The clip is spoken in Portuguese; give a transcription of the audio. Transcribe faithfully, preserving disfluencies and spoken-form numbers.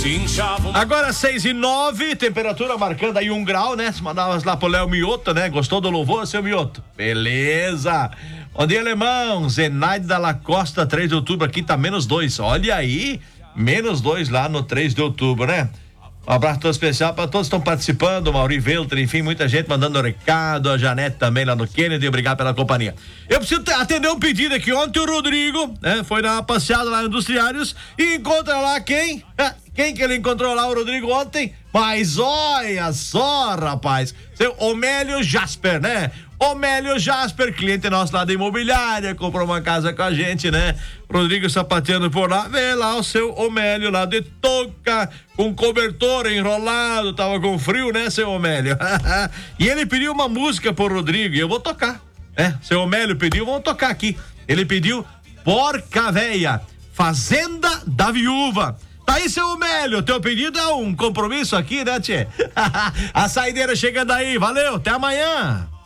Agora seis e nove, temperatura marcando aí um grau, né? Se mandavas lá pro Léo Mioto, né? Gostou do louvor, seu Mioto? Beleza. Bom dia, alemão. Zenaide da Lacosta, três de outubro, aqui tá menos dois. Olha aí, menos dois lá no três de outubro, né? Um abraço todo especial para todos que estão participando, Mauri Velter, enfim, muita gente mandando recado, a Janete também lá no Kennedy, obrigado pela companhia. Eu preciso atender um pedido aqui. Ontem o Rodrigo, né, foi dar uma passeada lá no Industriários e encontra lá quem? Quem que ele encontrou lá, o Rodrigo, ontem? Mas olha só, rapaz, seu Homélio Jasper, né? Homélio Jasper, cliente nosso lá da imobiliária, comprou uma casa com a gente, né? Rodrigo sapateando por lá, vê lá o seu Homélio lá de touca, com cobertor enrolado, tava com frio, né, seu Homélio? E ele pediu uma música pro Rodrigo e eu vou tocar, né? Seu Homélio pediu, vamos tocar aqui. Ele pediu Porca Véia, Fazenda da Viúva. Tá aí, seu Homélio, teu pedido é um compromisso aqui, né, tchê? A saideira chegando aí, valeu, até amanhã.